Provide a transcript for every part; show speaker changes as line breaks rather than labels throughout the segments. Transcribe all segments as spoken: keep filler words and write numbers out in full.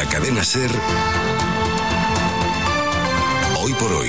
Cadena SER, Hoy por Hoy,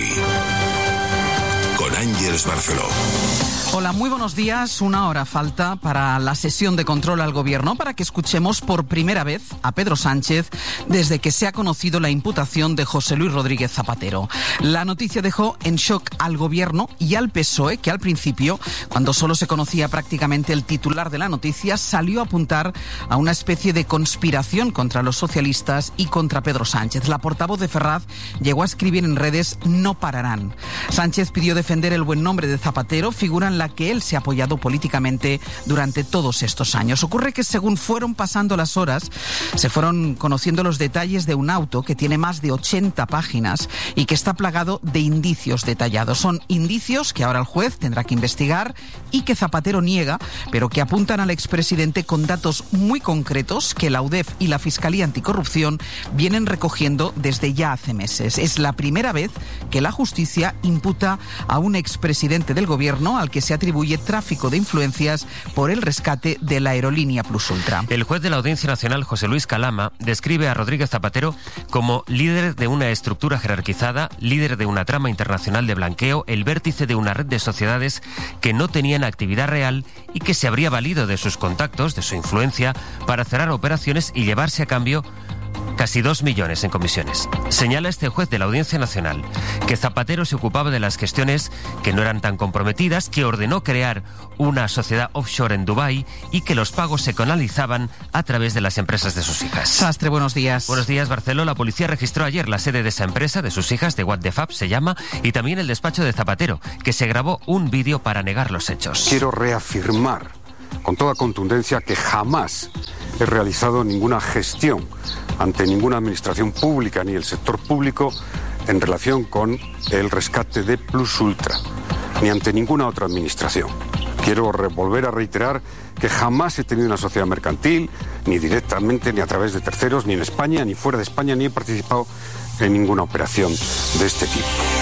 con Ángeles Barceló.
Hola, muy buenos días. Una hora falta para la sesión de control al gobierno para que escuchemos por primera vez a Pedro Sánchez desde que se ha conocido la imputación de José Luis Rodríguez Zapatero. La noticia dejó en shock al gobierno y al P S O E, que al principio, cuando solo se conocía prácticamente el titular de la noticia, salió a apuntar a una especie de conspiración contra los socialistas y contra Pedro Sánchez. La portavoz de Ferraz llegó a escribir en redes: no pararán. Sánchez pidió defender el buen nombre de Zapatero, figura en la que él se ha apoyado políticamente durante todos estos años. Ocurre que según fueron pasando las horas, se fueron conociendo los detalles de un auto que tiene más de ochenta páginas y que está plagado de indicios detallados. Son indicios que ahora el juez tendrá que investigar y que Zapatero niega, pero que apuntan al expresidente con datos muy concretos que la U D E F y la Fiscalía Anticorrupción vienen recogiendo desde ya hace meses. Es la primera vez que la justicia imputa a un expresidente del gobierno al que se atribuye tráfico de influencias por el rescate de la aerolínea Plus Ultra.
El juez de la Audiencia Nacional, José Luis Calama, describe a Rodríguez Zapatero como líder de una estructura jerarquizada, líder de una trama internacional de blanqueo, el vértice de una red de sociedades que no tenían actividad real y que se habría valido de sus contactos, de su influencia, para cerrar operaciones y llevarse a cambio casi dos millones en comisiones. Señala este juez de la Audiencia Nacional que Zapatero se ocupaba de las gestiones que no eran tan comprometidas, que ordenó crear una sociedad offshore en Dubái y que los pagos se canalizaban a través de las empresas de sus hijas.
Sastre, buenos días.
Buenos días, Barceló. La policía registró ayer la sede de esa empresa, de sus hijas, de What the Fab se llama, y también el despacho de Zapatero, que se grabó un vídeo para negar los hechos.
Quiero reafirmar con toda contundencia que jamás he realizado ninguna gestión ante ninguna administración pública ni el sector público en relación con el rescate de Plus Ultra, ni ante ninguna otra administración. Quiero volver a reiterar que jamás he tenido una sociedad mercantil, ni directamente, ni a través de terceros, ni en España, ni fuera de España, ni he participado en ninguna operación de este tipo.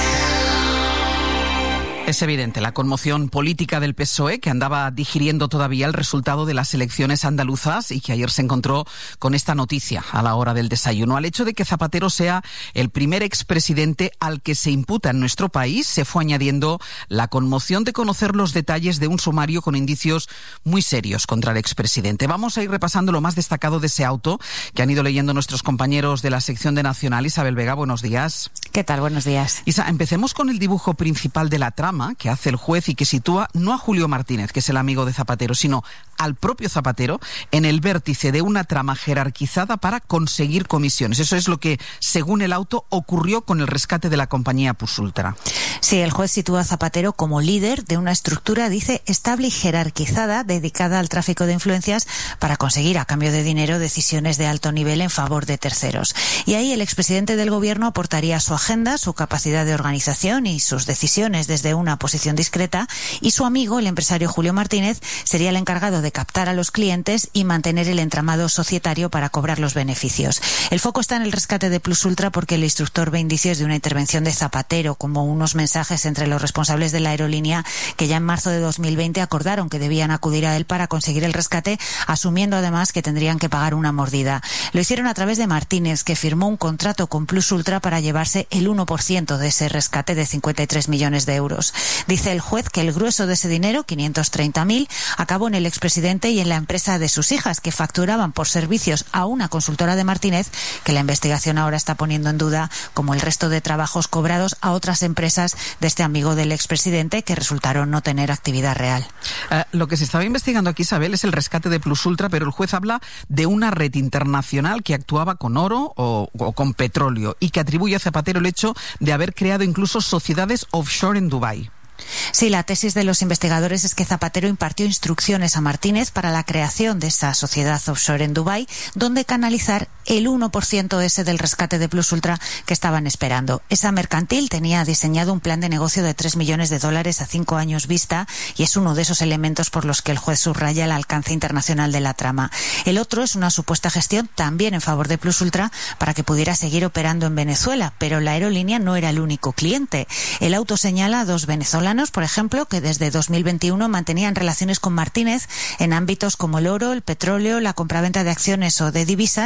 Es evidente la conmoción política del P S O E, que andaba digiriendo todavía el resultado de las elecciones andaluzas y que ayer se encontró con esta noticia a la hora del desayuno. Al hecho de que Zapatero sea el primer expresidente al que se imputa en nuestro país, se fue añadiendo la conmoción de conocer los detalles de un sumario con indicios muy serios contra el expresidente. Vamos a ir repasando lo más destacado de ese auto que han ido leyendo nuestros compañeros de la sección de Nacional. Isabel Vega, buenos días.
¿Qué tal? Buenos días.
Isa, empecemos con el dibujo principal de la trama que hace el juez y que sitúa no a Julio Martínez, que es el amigo de Zapatero, sino al propio Zapatero en el vértice de una trama jerarquizada para conseguir comisiones. Eso es lo que, según el auto, ocurrió con el rescate de la compañía Plus Ultra.
Sí, el juez sitúa a Zapatero como líder de una estructura, dice, estable y jerarquizada dedicada al tráfico de influencias para conseguir, a cambio de dinero, decisiones de alto nivel en favor de terceros. Y ahí el expresidente del gobierno aportaría su agenda, su capacidad de organización y sus decisiones desde una posición discreta, y su amigo, el empresario Julio Martínez, sería el encargado de captar a los clientes y mantener el entramado societario para cobrar los beneficios. El foco está en el rescate de Plus Ultra porque el instructor ve indicios de una intervención de Zapatero, como unos mensajes entre los responsables de la aerolínea que ya en marzo de dos mil veinte acordaron que debían acudir a él para conseguir el rescate, asumiendo además que tendrían que pagar una mordida. Lo hicieron a través de Martínez, que firmó un contrato con Plus Ultra para llevarse el uno por ciento de ese rescate de cincuenta y tres millones de euros. Dice el juez que el grueso de ese dinero, quinientos treinta mil, acabó en el expresidente y en la empresa de sus hijas, que facturaban por servicios a una consultora de Martínez, que la investigación ahora está poniendo en duda, como el resto de trabajos cobrados a otras empresas de este amigo del expresidente, que resultaron no tener actividad real.
Uh, lo que se estaba investigando aquí, Isabel, es el rescate de Plus Ultra, pero el juez habla de una red internacional que actuaba con oro o, o con petróleo y que atribuye a Zapatero el hecho de haber creado incluso sociedades offshore en Dubái.
Sí, la tesis de los investigadores es que Zapatero impartió instrucciones a Martínez para la creación de esa sociedad offshore en Dubái, donde canalizar el uno por ciento ese del rescate de Plus Ultra que estaban esperando. Esa mercantil tenía diseñado un plan de negocio de tres millones de dólares a cinco años vista, y es uno de esos elementos por los que el juez subraya el alcance internacional de la trama. El otro es una supuesta gestión también en favor de Plus Ultra para que pudiera seguir operando en Venezuela, pero la aerolínea no era el único cliente. El auto señala a dos venezolanos, por ejemplo, que desde dos mil veintiuno mantenían relaciones con Martínez en ámbitos como el oro, el petróleo, la compraventa de acciones o de divisas,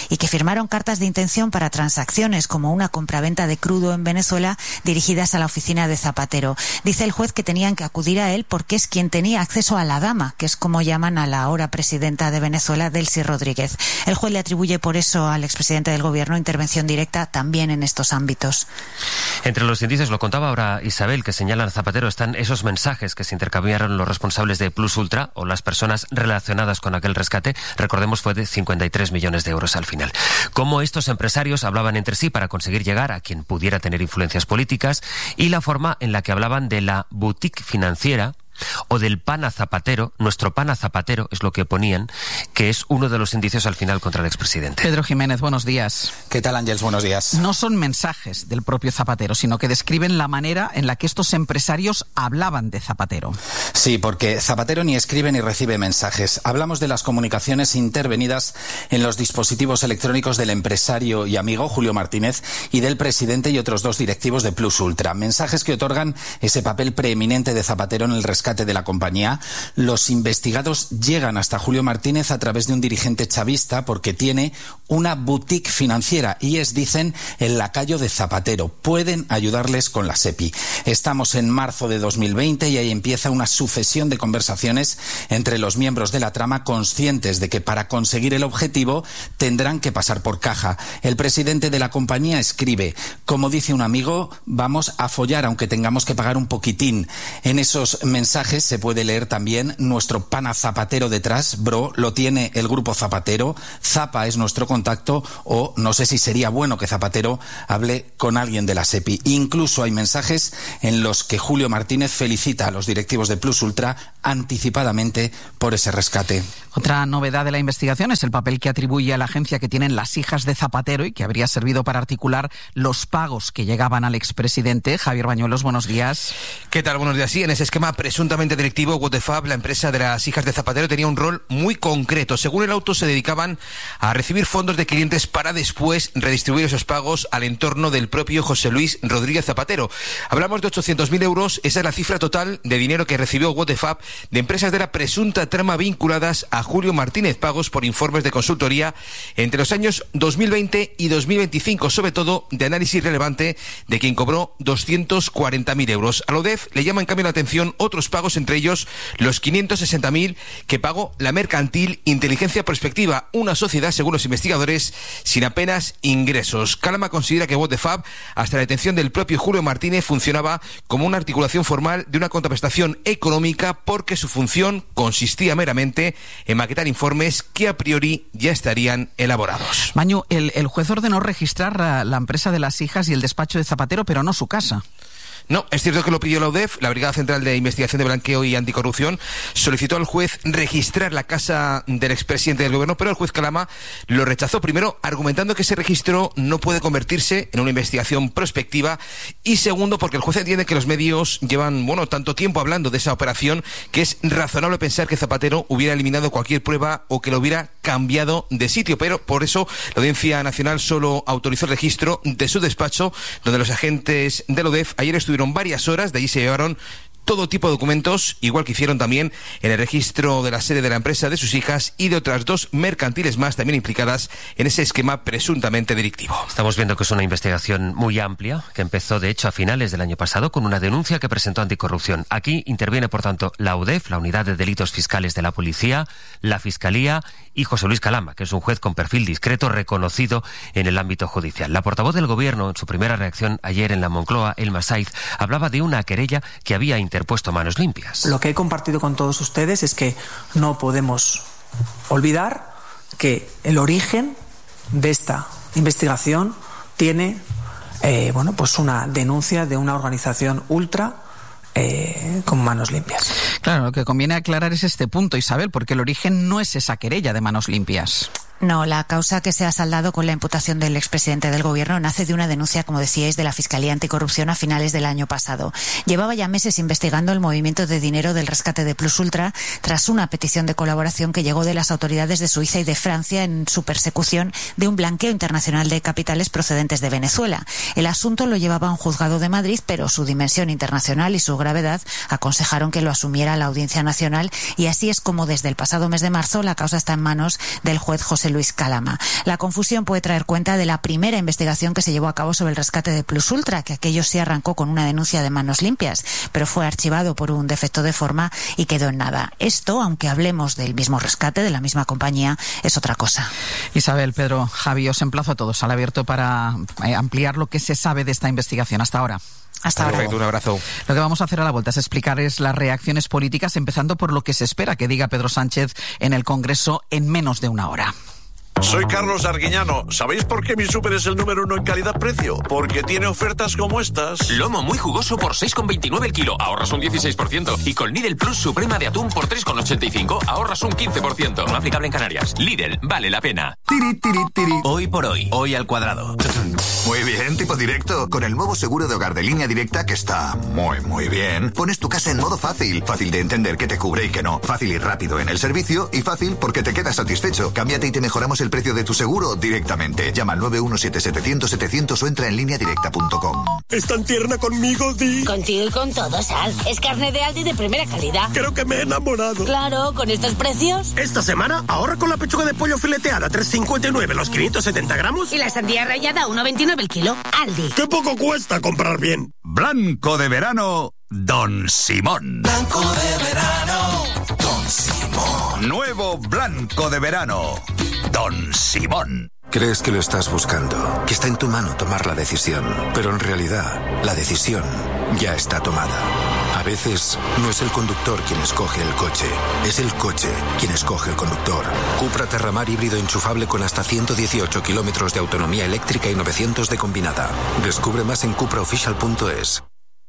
y que firmaron cartas de intención para transacciones como una compraventa de crudo en Venezuela dirigidas a la oficina de Zapatero. Dice el juez que tenían que acudir a él porque es quien tenía acceso a la dama, que es como llaman a la ahora presidenta de Venezuela, Delcy Rodríguez. El juez le atribuye por eso al expresidente del gobierno intervención directa también en estos ámbitos.
Entre los indicios, lo contaba ahora Isabel, que señalan a Zapatero, están esos mensajes que se intercambiaron los responsables de Plus Ultra o las personas relacionadas con aquel rescate. Recordemos, fue de cincuenta y tres millones de euros al final. Cómo estos empresarios hablaban entre sí para conseguir llegar a quien pudiera tener influencias políticas y la forma en la que hablaban de la boutique financiera o del pana Zapatero. Nuestro pana Zapatero es lo que ponían, que es uno de los indicios al final contra el expresidente.
Pedro Jiménez, buenos días.
¿Qué tal, Ángels? Buenos días.
No son mensajes del propio Zapatero, sino que describen la manera en la que estos empresarios hablaban de Zapatero.
Sí, porque Zapatero ni escribe ni recibe mensajes. Hablamos de las comunicaciones intervenidas en los dispositivos electrónicos del empresario y amigo Julio Martínez y del presidente y otros dos directivos de Plus Ultra. Mensajes que otorgan ese papel preeminente de Zapatero en el rescate de la compañía. Los investigados llegan hasta Julio Martínez a través de un dirigente chavista porque tiene una boutique financiera y es, dicen, el lacayo de Zapatero. Pueden ayudarles con la SEPI. Estamos en marzo de dos mil veinte y ahí empieza una sucesión de conversaciones entre los miembros de la trama, conscientes de que para conseguir el objetivo tendrán que pasar por caja. El presidente de la compañía escribe: como dice un amigo, vamos a follar aunque tengamos que pagar un poquitín. En esos mensajes se puede leer también nuestro pana Zapatero detrás, bro, lo tiene el grupo Zapatero, Zapa es nuestro contacto, o no sé si sería bueno que Zapatero hable con alguien de la SEPI. Incluso hay mensajes en los que Julio Martínez felicita a los directivos de Plus Ultra anticipadamente por ese rescate.
Otra novedad de la investigación es el papel que atribuye a la agencia que tienen las hijas de Zapatero y que habría servido para articular los pagos que llegaban al expresidente. Javier Bañuelos, buenos días.
¿Qué tal? Buenos días. Sí, en ese esquema presuntamente delictivo, What the Fab, la empresa de las hijas de Zapatero, tenía un rol muy concreto. Según el auto, se dedicaban a recibir fondos de clientes para después redistribuir esos pagos al entorno del propio José Luis Rodríguez Zapatero. Hablamos de ochocientos mil euros. Esa es la cifra total de dinero que recibió What the Fab de empresas de la presunta trama vinculadas a Julio Martínez, pagos por informes de consultoría entre los años dos mil veinte y dos mil veinticinco, sobre todo de análisis relevante de quien cobró doscientos cuarenta mil euros. A la UDEF le llama en cambio la atención otros pagos, entre ellos los quinientos sesenta mil que pagó la mercantil Inteligencia Prospectiva, una sociedad, según los investigadores, sin apenas ingresos. Calama considera que What the Fab, hasta la detención del propio Julio Martínez, funcionaba como una articulación formal de una contraprestación económica porque su función consistía meramente en maquetar informes que a priori ya estarían elaborados.
Maño, el, el juez ordenó registrar la, la empresa de las hijas y el despacho de Zapatero, pero no su casa.
No, es cierto que lo pidió la UDEF, la Brigada Central de Investigación de Blanqueo y Anticorrupción, solicitó al juez registrar la casa del expresidente del gobierno, pero el juez Calama lo rechazó, primero argumentando que ese registro no puede convertirse en una investigación prospectiva, y segundo porque el juez entiende que los medios llevan, bueno, tanto tiempo hablando de esa operación que es razonable pensar que Zapatero hubiera eliminado cualquier prueba o que lo hubiera cambiado de sitio, pero por eso la Audiencia Nacional solo autorizó el registro de su despacho, donde los agentes de la UDEF ayer estuvieron varias horas. De allí se llevaron todo tipo de documentos, igual que hicieron también en el registro de la sede de la empresa de sus hijas y de otras dos mercantiles más también implicadas en ese esquema presuntamente delictivo.
Estamos viendo que es una investigación muy amplia, que empezó de hecho a finales del año pasado con una denuncia que presentó Anticorrupción. Aquí interviene, por tanto, la UDEF, la Unidad de Delitos Fiscales de la Policía, la Fiscalía y José Luis Calama, que es un juez con perfil discreto reconocido en el ámbito judicial. La portavoz del Gobierno, en su primera reacción ayer en la Moncloa, Elma Saiz, hablaba de una querella que había interpuesto puesto manos limpias.
Lo que he compartido con todos ustedes es que no podemos olvidar que el origen de esta investigación tiene eh, bueno, pues una denuncia de una organización ultra eh, con manos limpias.
Claro, lo que conviene aclarar es este punto, Isabel, porque el origen no es esa querella de manos limpias.
No, la causa que se ha saldado con la imputación del expresidente del gobierno nace de una denuncia, como decíais, de la Fiscalía Anticorrupción a finales del año pasado. Llevaba ya meses investigando el movimiento de dinero del rescate de Plus Ultra tras una petición de colaboración que llegó de las autoridades de Suiza y de Francia en su persecución de un blanqueo internacional de capitales procedentes de Venezuela. El asunto lo llevaba a un juzgado de Madrid, pero su dimensión internacional y su gravedad aconsejaron que lo asumiera la Audiencia Nacional, y así es como desde el pasado mes de marzo la causa está en manos del juez José José Luis Calama. La confusión puede traer cuenta de la primera investigación que se llevó a cabo sobre el rescate de Plus Ultra, que aquello sí arrancó con una denuncia de manos limpias, pero fue archivado por un defecto de forma y quedó en nada. Esto, aunque hablemos del mismo rescate, de la misma compañía, es otra cosa.
Isabel, Pedro, Javi, os emplazo a todos al abierto para ampliar lo que se sabe de esta investigación hasta ahora.
Hasta ahora.
Perfecto, un abrazo.
Lo que vamos a hacer a la vuelta es explicarles las reacciones políticas, empezando por lo que se espera que diga Pedro Sánchez en el Congreso en menos de una hora.
Soy Carlos Arguiñano. ¿Sabéis por qué mi súper es el número uno en calidad-precio? Porque tiene ofertas como estas.
Lomo muy jugoso por seis con veintinueve el kilo, ahorras un dieciséis por ciento. Y con Lidl Plus Suprema de atún por tres con ochenta y cinco, ahorras un quince por ciento. No aplicable en Canarias. Lidl, vale la pena.
Tiri, tiri, tiri. Hoy por hoy, hoy al cuadrado.
Muy bien, tipo directo. Con el nuevo seguro de hogar de Línea Directa, que está muy, muy bien, pones tu casa en modo fácil. Fácil de entender qué te cubre y qué no. Fácil y rápido en el servicio. Y fácil porque te quedas satisfecho. Cámbiate y te mejoramos el precio de tu seguro directamente. Llama al nueve uno siete setecientos setecientos o entra en línea directa punto com.
¿Es tan tierna conmigo, Di?
Contigo y con todo, Sal. Es carne de Aldi de primera calidad.
Creo que me he enamorado.
Claro, con estos precios.
Esta semana ahorra con la pechuga de pollo fileteada tres cincuenta y nueve los quinientos setenta gramos.
Y la sandía rallada uno veintinueve el kilo. Aldi.
¡Qué poco cuesta comprar bien!
Blanco de verano, Don Simón.
Blanco de verano, Don Simón.
Nuevo blanco de verano, Don Simón.
Crees que lo estás buscando, que está en tu mano tomar la decisión, pero en realidad la decisión ya está tomada. A veces no es el conductor quien escoge el coche, es el coche quien escoge el conductor. Cupra Terramar híbrido enchufable con hasta ciento dieciocho kilómetros de autonomía eléctrica y novecientos de combinada. Descubre más en cupra oficial punto es.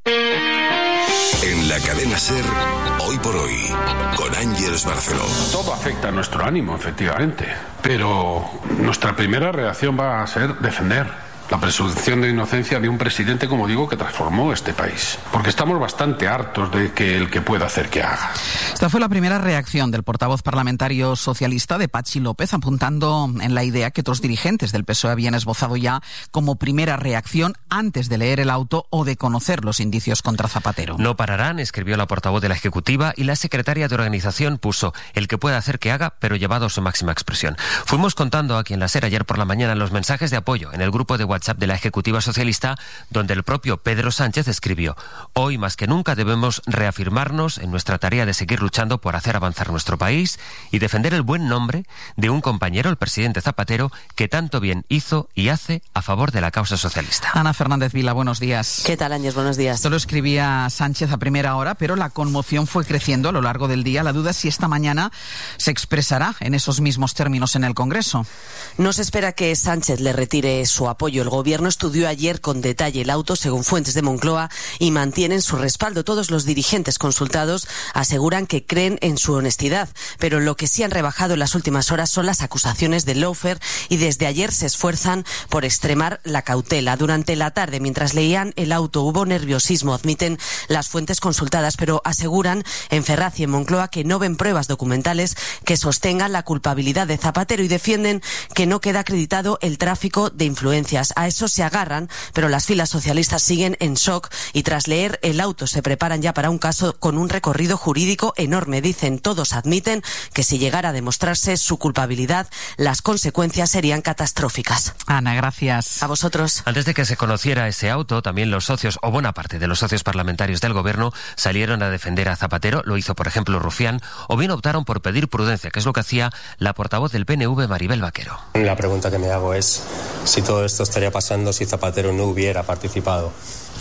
En la cadena SER, hoy por hoy, con Ángeles Barceló.
Todo afecta a nuestro ánimo, efectivamente, pero nuestra primera reacción va a ser defender la presunción de inocencia de un presidente, como digo, que transformó este país. Porque estamos bastante hartos de que el que pueda hacer que haga.
Esta fue la primera reacción del portavoz parlamentario socialista de Patxi López, apuntando en la idea que otros dirigentes del P S O E habían esbozado ya como primera reacción antes de leer el auto o de conocer los indicios contra Zapatero.
No pararán, escribió la portavoz de la Ejecutiva, y la secretaria de organización puso el que pueda hacer que haga, pero llevado a su máxima expresión. Fuimos contando aquí en la SER ayer por la mañana los mensajes de apoyo en el grupo de WhatsApp de la Ejecutiva Socialista, donde el propio Pedro Sánchez escribió: hoy más que nunca debemos reafirmarnos en nuestra tarea de seguir luchando por hacer avanzar nuestro país y defender el buen nombre de un compañero, el presidente Zapatero, que tanto bien hizo y hace a favor de la causa socialista.
Ana Fernández Vila, buenos días.
¿Qué tal, Ángel? Buenos días.
Esto lo escribía Sánchez a primera hora, pero la conmoción fue creciendo a lo largo del día. La duda es si esta mañana se expresará en esos mismos términos en el Congreso.
No se espera que Sánchez le retire su apoyo. El Gobierno estudió ayer con detalle el auto, según fuentes de Moncloa, y mantienen su respaldo. Todos los dirigentes consultados aseguran que creen en su honestidad, pero lo que sí han rebajado en las últimas horas son las acusaciones de lawfare y desde ayer se esfuerzan por extremar la cautela. Durante la tarde, mientras leían el auto, hubo nerviosismo, admiten las fuentes consultadas, pero aseguran en Ferraz y en Moncloa que no ven pruebas documentales que sostengan la culpabilidad de Zapatero y defienden que no queda acreditado el tráfico de influencias. A eso se agarran, pero las filas socialistas siguen en shock y tras leer el auto se preparan ya para un caso con un recorrido jurídico enorme. Dicen, todos admiten que si llegara a demostrarse su culpabilidad, las consecuencias serían catastróficas.
Ana, gracias.
A vosotros.
Antes de que se conociera ese auto, también los socios, o buena parte de los socios parlamentarios del Gobierno, salieron a defender a Zapatero. Lo hizo, por ejemplo, Rufián, o bien optaron por pedir prudencia, que es lo que hacía la portavoz del P N V, Maribel Vaquero.
La pregunta que me hago es si todo esto estaría pasando si Zapatero no hubiera participado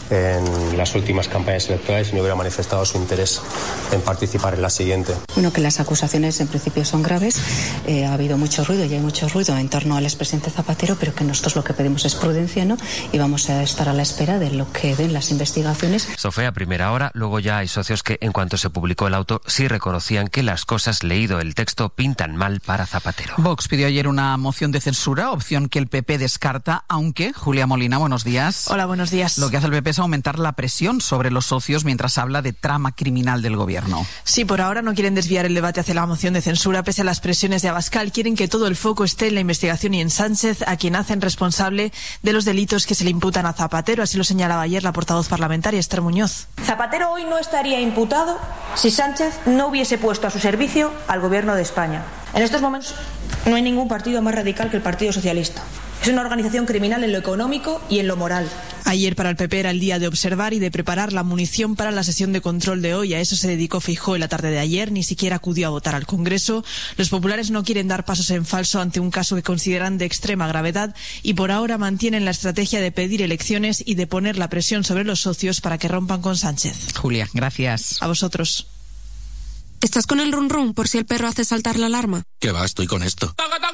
en las últimas campañas electorales y no hubiera manifestado su interés en participar en la siguiente.
Bueno, que las acusaciones en principio son graves, eh, ha habido mucho ruido y hay mucho ruido en torno al expresidente Zapatero, pero que nosotros lo que pedimos es prudencia, ¿no? Y vamos a estar a la espera de lo que den las investigaciones.
Eso fue a primera hora, luego ya hay socios que en cuanto se publicó el auto sí reconocían que las cosas, leído el texto, pintan mal para Zapatero.
Vox pidió ayer una moción de censura, opción que el P P descarta, aunque, Julia Molina, buenos días.
Hola, buenos días.
Lo que hace el P P es aumentar la presión sobre los socios mientras habla de trama criminal del Gobierno.
Sí, por ahora no quieren desviar el debate hacia la moción de censura, pese a las presiones de Abascal. Quieren que todo el foco esté en la investigación y en Sánchez, a quien hacen responsable de los delitos que se le imputan a Zapatero. Así lo señalaba ayer la portavoz parlamentaria, Esther Muñoz.
Zapatero hoy no estaría imputado si Sánchez no hubiese puesto a su servicio al Gobierno de España. En estos momentos No hay ningún partido más radical que el Partido Socialista. Es una organización criminal en lo económico y en lo moral.
Ayer para el P P era el día de observar y de preparar la munición para la sesión de control de hoy. A eso se dedicó Feijóo en la tarde de ayer. Ni siquiera acudió a votar al Congreso. Los populares no quieren dar pasos en falso ante un caso que consideran de extrema gravedad y por ahora mantienen la estrategia de pedir elecciones y de poner la presión sobre los socios para que rompan con Sánchez.
Julia, gracias.
A vosotros.
¿Estás con el run run por si el perro hace saltar la alarma?
Que va, estoy con esto.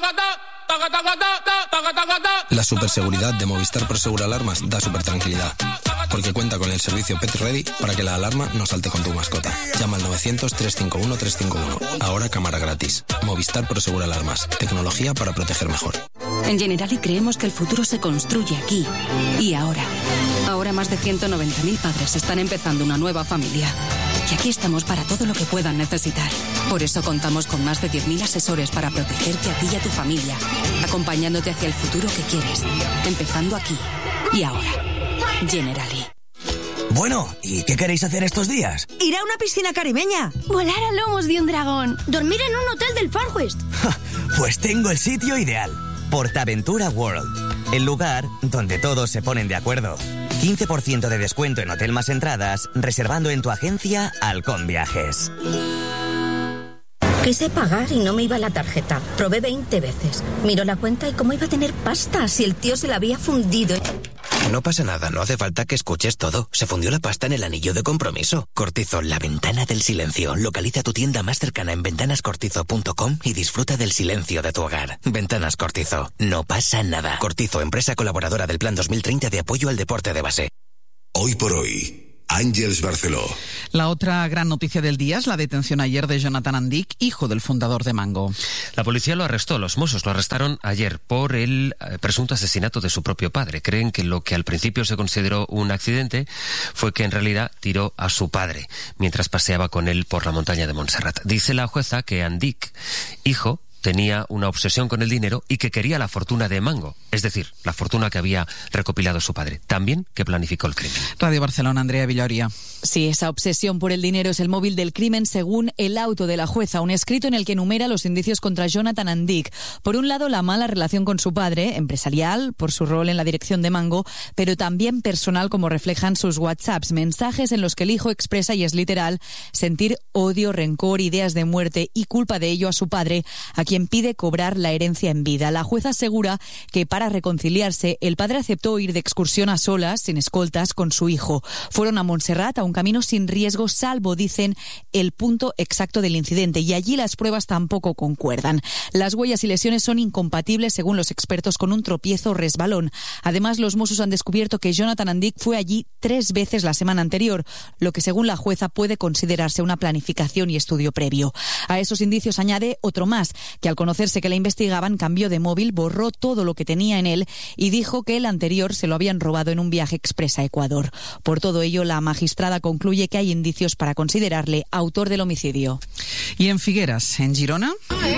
La superseguridad de Movistar Prosegur Alarmas da super tranquilidad, porque cuenta con el servicio Pet Ready para que la alarma no salte con tu mascota. Llama al novecientos, trescientos cincuenta y uno, trescientos cincuenta y uno. Ahora cámara gratis. Movistar Prosegur Alarmas. Tecnología para proteger mejor.
En Generali creemos que el futuro se construye aquí y ahora. Ahora más de ciento noventa mil padres están empezando una nueva familia. Y aquí estamos para todo lo que puedan necesitar. Por eso contamos con más de diez mil asesores para protegerte a ti y a tu familia, acompañándote hacia el futuro que quieres, empezando aquí y ahora. Generali.
Bueno, ¿y qué queréis hacer estos días?
Ir a una piscina caribeña.
Volar a lomos de un dragón. Dormir en un hotel del Far West.
Pues tengo el sitio ideal. Portaventura World. El lugar donde todos se ponen de acuerdo. quince por ciento de descuento en hotel más entradas, reservando en tu agencia Halcón Viajes.
Quise pagar y no me iba la tarjeta. Probé veinte veces. Miró la cuenta y cómo iba a tener pasta si el tío se la había fundido.
No pasa nada, no hace falta que escuches todo. Se fundió la pasta en el anillo de compromiso. Cortizo, la ventana del silencio. Localiza tu tienda más cercana en ventanas cortizo punto com y disfruta del silencio de tu hogar. Ventanas Cortizo. No pasa nada. Cortizo, empresa colaboradora del Plan dos mil treinta de apoyo al deporte de base.
Hoy por hoy, Àngels Barceló.
La otra gran noticia del día es la detención ayer de Jonathan Andic, hijo del fundador de Mango.
La policía lo arrestó, los Mossos lo arrestaron ayer por el presunto asesinato de su propio padre. Creen que lo que al principio se consideró un accidente fue que en realidad tiró a su padre mientras paseaba con él por la montaña de Montserrat. Dice la jueza que Andic, hijo, tenía una obsesión con el dinero y que quería la fortuna de Mango, es decir, la fortuna que había recopilado su padre. También que planificó el crimen.
Radio Barcelona, Andrea Villoria.
Sí, esa obsesión por el dinero es el móvil del crimen según el auto de la jueza, un escrito en el que enumera los indicios contra Jonathan Andic. Por un lado, la mala relación con su padre, empresarial, por su rol en la dirección de Mango, pero también personal, como reflejan sus WhatsApps, mensajes en los que el hijo expresa, y es literal, sentir odio, rencor, ideas de muerte y culpa de ello a su padre, a quien pide cobrar la herencia en vida. La jueza asegura que para reconciliarse, el padre aceptó ir de excursión a solas, sin escoltas, con su hijo. Fueron a Montserrat, a un camino sin riesgo, salvo, dicen, el punto exacto del incidente, y allí las pruebas tampoco concuerdan. Las huellas y lesiones son incompatibles, según los expertos, con un tropiezo o resbalón. Además, los Mossos han descubierto que Jonathan Andic fue allí tres veces la semana anterior, lo que, según la jueza, puede considerarse una planificación y estudio previo. A esos indicios añade otro más, que al conocerse que la investigaban, cambió de móvil, borró todo lo que tenía en él y dijo que el anterior se lo habían robado en un viaje express a Ecuador. Por todo ello, la magistrada concluye que hay indicios para considerarle autor del homicidio.
¿Y en Figueras, en Girona?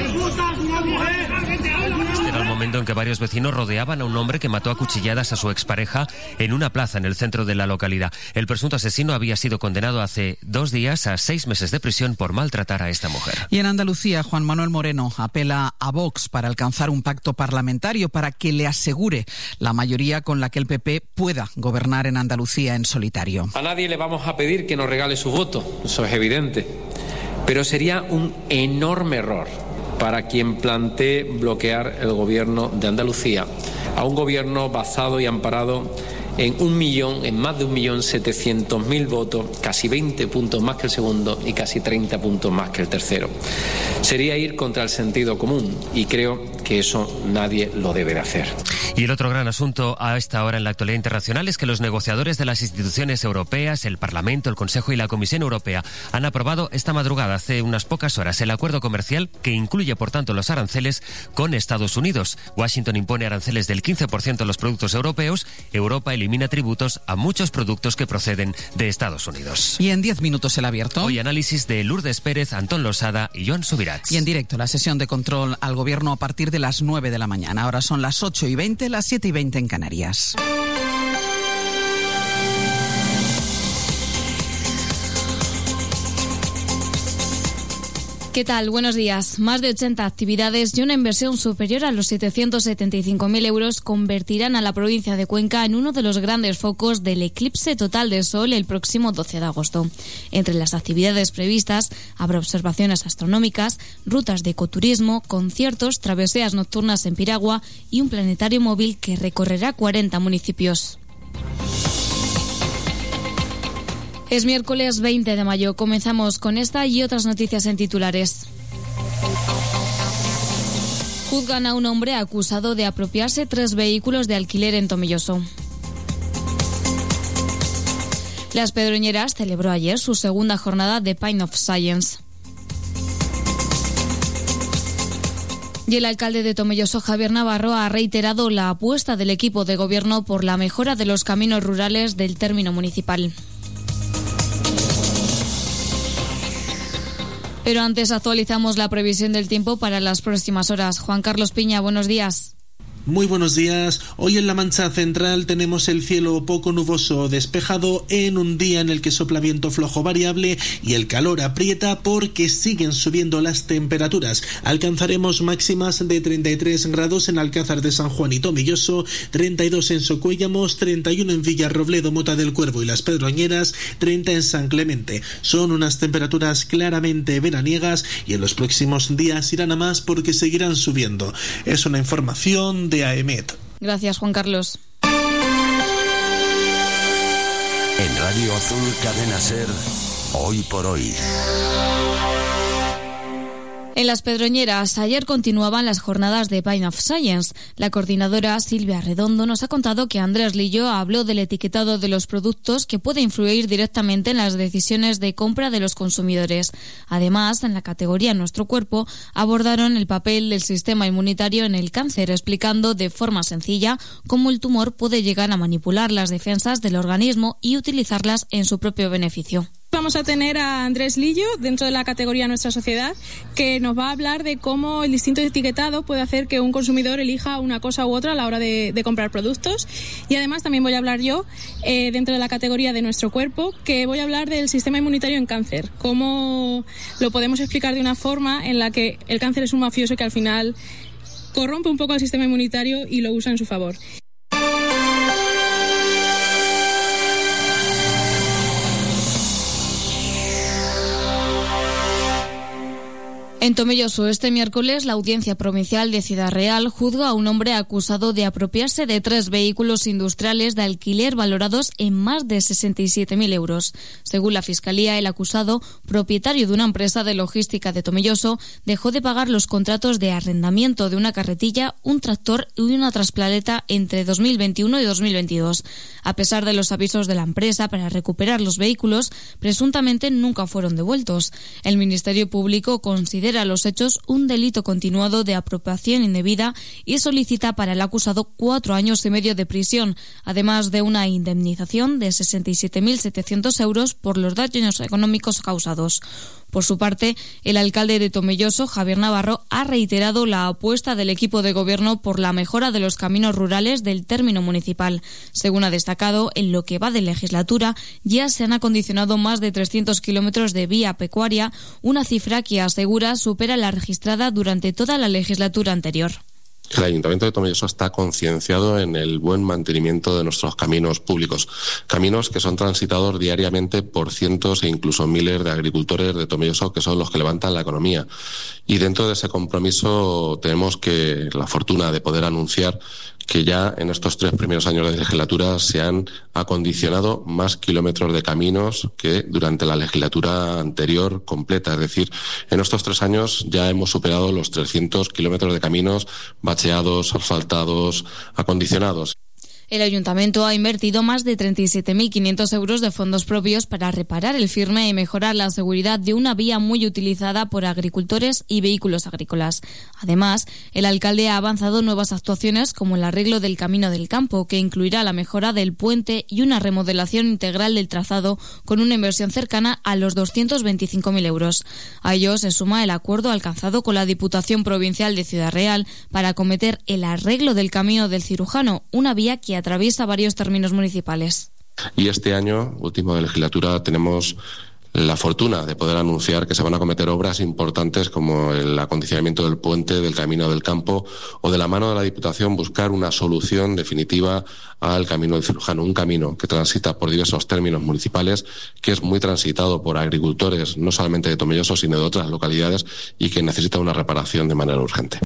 Este era el momento en que varios vecinos rodeaban a un hombre que mató a cuchilladas a su expareja en una plaza en el centro de la localidad. El presunto asesino había sido condenado hace dos días a seis meses de prisión por maltratar a esta mujer.
Y en Andalucía, Juan Manuel Moreno apela a Vox para alcanzar un pacto parlamentario para que le asegure la mayoría con la que el P P pueda gobernar en Andalucía en solitario.
A nadie le vamos a pedir que nos regale su voto, eso es evidente, pero sería un enorme error para quien plantee bloquear el gobierno de Andalucía, a un gobierno basado y amparado en un millón, en más de un millón setecientos mil votos, casi veinte puntos más que el segundo y casi treinta puntos más que el tercero. Sería ir contra el sentido común y creo que eso nadie lo debe de hacer.
Y el otro gran asunto a esta hora en la actualidad internacional es que los negociadores de las instituciones europeas, el Parlamento, el Consejo y la Comisión Europea han aprobado esta madrugada, hace unas pocas horas, el acuerdo comercial que incluye, por tanto, los aranceles con Estados Unidos. Washington impone aranceles del quince por ciento a los productos europeos. Europa elimina tributos a muchos productos que proceden de Estados Unidos.
Y en diez minutos el abierto.
Hoy análisis de Lourdes Pérez, Antón Losada y Joan Subirats.
Y en directo la sesión de control al gobierno a partir de las nueve de la mañana. Ahora son las ocho y veinte, las siete y veinte en Canarias.
¿Qué tal? Buenos días. Más de ochenta actividades y una inversión superior a los setecientos setenta y cinco mil euros convertirán a la provincia de Cuenca en uno de los grandes focos del eclipse total de sol el próximo doce de agosto. Entre las actividades previstas habrá observaciones astronómicas, rutas de ecoturismo, conciertos, travesías nocturnas en piragua y un planetario móvil que recorrerá cuarenta municipios. Es miércoles veinte de mayo. Comenzamos con esta y otras noticias en titulares. Juzgan a un hombre acusado de apropiarse tres vehículos de alquiler en Tomelloso. Las Pedroñeras celebró ayer su segunda jornada de Pint of Science. Y el alcalde de Tomelloso, Javier Navarro, ha reiterado la apuesta del equipo de gobierno por la mejora de los caminos rurales del término municipal. Pero antes actualizamos la previsión del tiempo para las próximas horas. Juan Carlos Piña, buenos días.
Muy buenos días. Hoy en la Mancha Central tenemos el cielo poco nuboso o despejado en un día en el que sopla viento flojo variable y el calor aprieta porque siguen subiendo las temperaturas. Alcanzaremos máximas de treinta y tres grados en Alcázar de San Juan y Tomelloso, treinta y dos en Socuéllamos, treinta y uno en Villarrobledo, Mota del Cuervo y Las Pedroñeras, treinta en San Clemente. Son unas temperaturas claramente veraniegas y en los próximos días irán a más porque seguirán subiendo. Es una información de A E M E T.
Gracias, Juan Carlos.
En Radio Azul Cadena Ser, Hoy por Hoy.
En Las Pedroñeras, ayer continuaban las jornadas de Pint of Science. La coordinadora Silvia Redondo nos ha contado que Andrés Lillo habló del etiquetado de los productos que puede influir directamente en las decisiones de compra de los consumidores. Además, en la categoría Nuestro Cuerpo, abordaron el papel del sistema inmunitario en el cáncer, explicando de forma sencilla cómo el tumor puede llegar a manipular las defensas del organismo y utilizarlas en su propio beneficio.
Vamos a tener a Andrés Lillo dentro de la categoría Nuestra Sociedad, que nos va a hablar de cómo el distinto etiquetado puede hacer que un consumidor elija una cosa u otra a la hora de, de comprar productos. Y además también voy a hablar yo eh, dentro de la categoría de Nuestro Cuerpo, que voy a hablar del sistema inmunitario en cáncer, cómo lo podemos explicar de una forma en la que el cáncer es un mafioso que al final corrompe un poco al sistema inmunitario y lo usa en su favor.
En Tomelloso, este miércoles, la Audiencia Provincial de Ciudad Real juzga a un hombre acusado de apropiarse de tres vehículos industriales de alquiler valorados en más de sesenta y siete mil euros. Según la Fiscalía, el acusado, propietario de una empresa de logística de Tomelloso, dejó de pagar los contratos de arrendamiento de una carretilla, un tractor y una trasplaneta entre dos mil veintiuno y dos mil veintidós. A pesar de los avisos de la empresa para recuperar los vehículos, presuntamente nunca fueron devueltos. El Ministerio Público considera a los hechos un delito continuado de apropiación indebida y solicita para el acusado cuatro años y medio de prisión, además de una indemnización de sesenta y siete mil setecientos euros por los daños económicos causados. Por su parte, el alcalde de Tomelloso, Javier Navarro, ha reiterado la apuesta del equipo de gobierno por la mejora de los caminos rurales del término municipal. Según ha destacado, en lo que va de legislatura ya se han acondicionado más de trescientos kilómetros de vía pecuaria, una cifra que asegura supera la registrada durante toda la legislatura anterior.
El Ayuntamiento de Tomelloso está concienciado en el buen mantenimiento de nuestros caminos públicos, caminos que son transitados diariamente por cientos e incluso miles de agricultores de Tomelloso, que son los que levantan la economía. Y dentro de ese compromiso tenemos que la fortuna de poder anunciar que ya en estos tres primeros años de legislatura se han acondicionado más kilómetros de caminos que durante la legislatura anterior completa. Es decir, en estos tres años ya hemos superado los trescientos kilómetros de caminos bacheados, asfaltados, acondicionados.
El Ayuntamiento ha invertido más de treinta y siete mil quinientos euros de fondos propios para reparar el firme y mejorar la seguridad de una vía muy utilizada por agricultores y vehículos agrícolas. Además, el alcalde ha avanzado nuevas actuaciones como el arreglo del Camino del Campo, que incluirá la mejora del puente y una remodelación integral del trazado con una inversión cercana a los doscientos veinticinco mil euros. A ello se suma el acuerdo alcanzado con la Diputación Provincial de Ciudad Real para acometer el arreglo del Camino del Cirujano, una vía que atraviesa varios términos municipales.
Y este año, último de legislatura, tenemos la fortuna de poder anunciar que se van a cometer obras importantes como el acondicionamiento del puente, del Camino del Campo, o de la mano de la Diputación buscar una solución definitiva al Camino del Cirujano, un camino que transita por diversos términos municipales, que es muy transitado por agricultores, no solamente de Tomelloso, sino de otras localidades, y que necesita una reparación de manera urgente.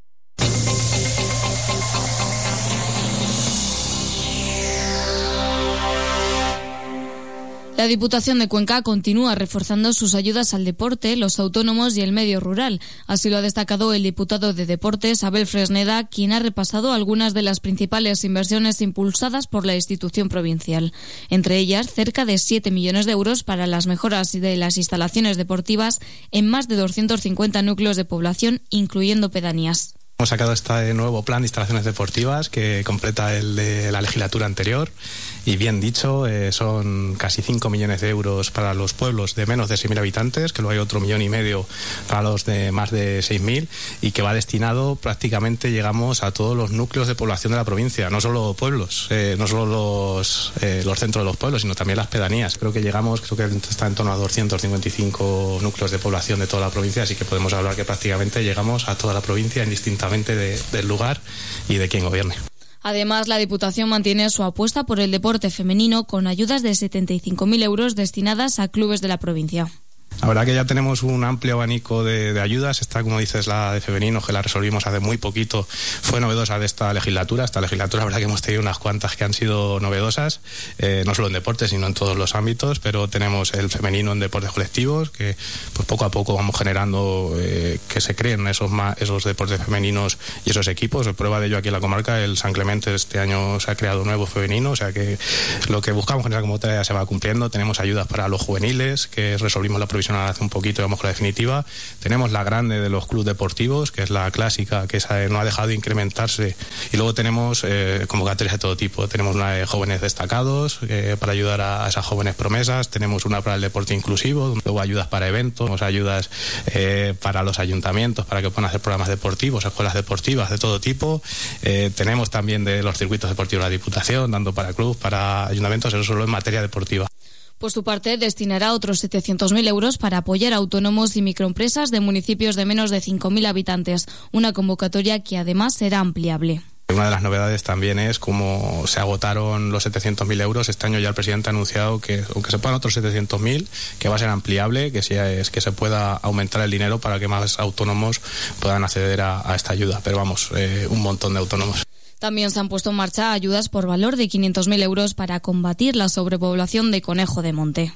La Diputación de Cuenca continúa reforzando sus ayudas al deporte, los autónomos y el medio rural. Así lo ha destacado el diputado de Deportes, Abel Fresneda, quien ha repasado algunas de las principales inversiones impulsadas por la institución provincial. Entre ellas, cerca de siete millones de euros para las mejoras de las instalaciones deportivas en más de doscientos cincuenta núcleos de población, incluyendo pedanías.
Hemos sacado este nuevo plan de instalaciones deportivas que completa el de la legislatura anterior y, bien dicho, eh, son casi cinco millones de euros para los pueblos de menos de seis mil habitantes, que luego hay otro millón y medio para los de más de seis mil, y que va destinado, prácticamente llegamos a todos los núcleos de población de la provincia, no solo pueblos, eh, no solo los, eh, los centros de los pueblos, sino también las pedanías. Creo que llegamos, creo que está en torno a doscientos cincuenta y cinco núcleos de población de toda la provincia, así que podemos hablar que prácticamente llegamos a toda la provincia indistintamente De, del lugar y de quien gobierne.
Además, la Diputación mantiene su apuesta por el deporte femenino con ayudas de setenta y cinco mil euros destinadas a clubes de la provincia.
La verdad que ya tenemos un amplio abanico de, de ayudas. Esta, como dices, la de femenino, que la resolvimos hace muy poquito, fue novedosa de esta legislatura. Esta legislatura, la verdad que hemos tenido unas cuantas que han sido novedosas, eh, no solo en deportes, sino en todos los ámbitos, pero tenemos el femenino en deportes colectivos, que pues poco a poco vamos generando eh, que se creen esos, esos deportes femeninos y esos equipos. Prueba de ello aquí en la comarca, el San Clemente este año se ha creado un nuevo femenino, o sea que lo que buscamos generar como tarea se va cumpliendo. Tenemos ayudas para los juveniles, que resolvimos la provisional hace un poquito y vamos con la definitiva. Tenemos la grande de los clubes deportivos, que es la clásica, que esa no ha dejado de incrementarse, y luego tenemos eh, convocatorias de todo tipo. Tenemos una de jóvenes destacados eh, para ayudar a, a esas jóvenes promesas, tenemos una para el deporte inclusivo, luego ayudas para eventos, tenemos ayudas eh, para los ayuntamientos para que puedan hacer programas deportivos, escuelas deportivas de todo tipo. Eh, tenemos también de los circuitos deportivos de la Diputación, dando para clubes, para ayuntamientos, eso solo en materia deportiva.
Por su parte, destinará otros setecientos mil euros para apoyar a autónomos y microempresas de municipios de menos de cinco mil habitantes, una convocatoria que además será ampliable.
Una de las novedades también es cómo se agotaron los setecientos mil euros. Este año ya el presidente ha anunciado que, aunque se pagan otros setecientos mil, que va a ser ampliable, que, sea, es, que se pueda aumentar el dinero para que más autónomos puedan acceder a, a esta ayuda. Pero vamos, eh, un montón de autónomos.
También se han puesto en marcha ayudas por valor de quinientos mil euros para combatir la sobrepoblación de conejo de monte.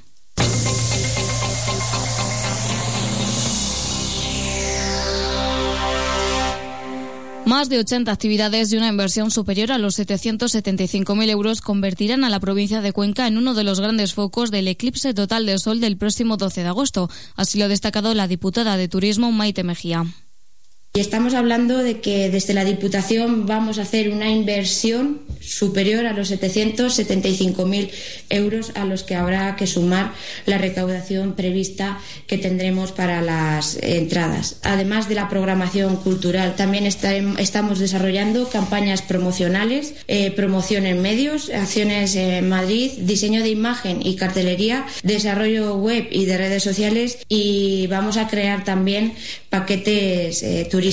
Más de ochenta actividades y una inversión superior a los setecientos setenta y cinco mil euros convertirán a la provincia de Cuenca en uno de los grandes focos del eclipse total de sol del próximo doce de agosto. Así lo ha destacado la diputada de Turismo, Maite Mejía.
Y estamos hablando de que desde la Diputación vamos a hacer una inversión superior a los setecientos setenta y cinco mil euros, a los que habrá que sumar la recaudación prevista que tendremos para las entradas. Además de la programación cultural, también estaremos, estamos desarrollando campañas promocionales, eh, promoción en medios, acciones en Madrid, diseño de imagen y cartelería, desarrollo web y de redes sociales, y vamos a crear también paquetes eh, turísticos.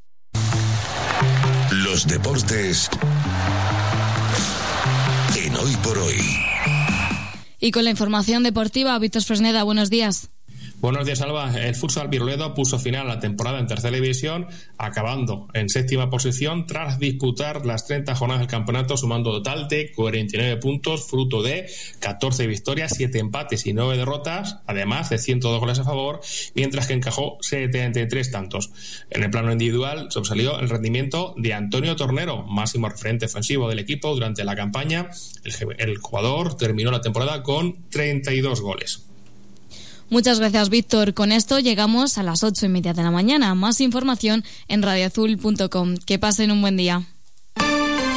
Los deportes en Hoy por Hoy.
Y con la información deportiva, Víctor Fresneda, buenos días.
Buenos días, Alba. El futsal Viruledo puso final a la temporada en tercera división, acabando en séptima posición tras disputar las treinta jornadas del campeonato, sumando total de cuarenta y nueve puntos, fruto de catorce victorias, siete empates y nueve derrotas, además de ciento dos goles a favor, mientras que encajó setenta y tres tantos. En el plano individual sobresalió el rendimiento de Antonio Tornero, máximo referente ofensivo del equipo durante la campaña. El, el jugador terminó la temporada con treinta y dos goles.
Muchas gracias, Víctor. Con esto llegamos a las ocho y media de la mañana. Más información en radio azul punto com. Que pasen un buen día.